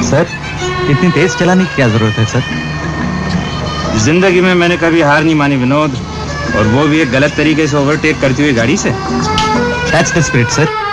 Sir, इतनी तेज चलाने की क्या जरूरत है सर? जिंदगी में मैंने कभी हार नहीं मानी विनोद, और वो भी एक गलत तरीके से ओवरटेक करती हुई गाड़ी से। That's the spirit sir.